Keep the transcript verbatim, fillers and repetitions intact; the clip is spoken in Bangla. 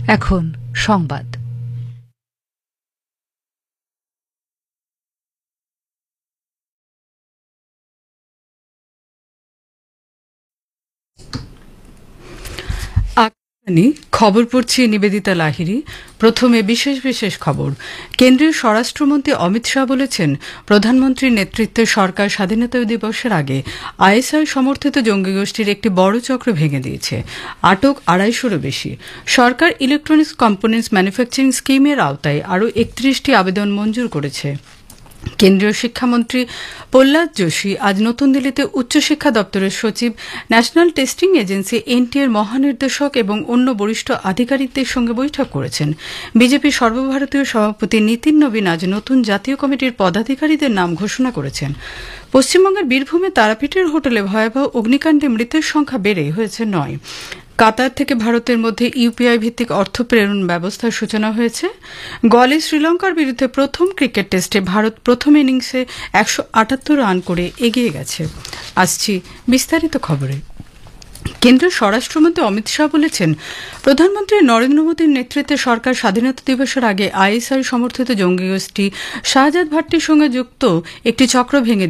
এখন সংবাদ। খবর পড়ছি নিবেদিতা লাহিড়ী। প্রথমে বিশেষ বিশেষ খবর। কেন্দ্রীয় স্বরাষ্ট্রমন্ত্রী অমিত শাহ বলেছেন, প্রধানমন্ত্রীর নেতৃত্বে সরকার স্বাধীনতা দিবসের আগে আইএসআই সমর্থিত জঙ্গি গোষ্ঠীর একটি বড় চক্র ভেঙে দিয়েছে। আটক আড়াইশোরও বেশি। সরকার ইলেকট্রনিক্স কম্পোনেন্টস ম্যানুফ্যাকচারিং স্কিমের আওতায় আরও একত্রিশটি আবেদন মঞ্জুর করেছে। কেন্দ্রীয় শিক্ষামন্ত্রী প্রহ্লাদ যোশী আজ নতুন দিল্লিতে উচ্চশিক্ষা দপ্তরের সচিব, ন্যাশনাল টেস্টিং এজেন্সি এনটিএ এর মহানির্দেশক এবং অন্য বরিষ্ঠ আধিকারিকদের সঙ্গে বৈঠক করেছেন। বিজেপি সর্বভারতীয় সভাপতি নীতিন নবীন আজ নতুন জাতীয় কমিটির পদাধিকারীদের নাম ঘোষণা করেছেন। পশ্চিমবঙ্গের বীরভূমে তারাপীঠের হোটেলে ভয়াবহ অগ্নিকাণ্ডে মৃতের সংখ্যা বেড়ে হয়েছে নয়। কাতার থেকে ভারতের মধ্যে ইউপিআই ভিত্তিক অর্থ প্রেরণ ব্যবস্থার সূচনা হয়েছে। গলে শ্রীলঙ্কার বিরুদ্ধে প্রথম ক্রিকেট টেস্টে ভারত প্রথম ইনিংসে একশো আটাত্তর রান করে এগিয়ে গেছে। আসছি বিস্তারিত খবরে। কেন্দ্রীয় স্বরাষ্ট্রমন্ত্রী অমিত শাহ বলেছেন, প্রধানমন্ত্রী নরেন্দ্র মোদীর নেতৃত্বে সরকার স্বাধীনতা দিবসের আগে আইএসআই সমর্থিত জঙ্গি গোষ্ঠী শাহজাদ ভাট্টির সঙ্গে যুক্ত একটি চক্র ভেঙে